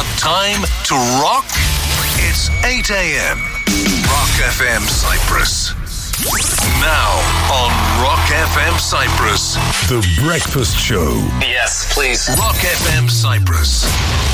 Time to rock? It's 8 a.m. Rock FM Cyprus. Now on Rock FM Cyprus. The Breakfast Show. Yes, please. Rock FM Cyprus.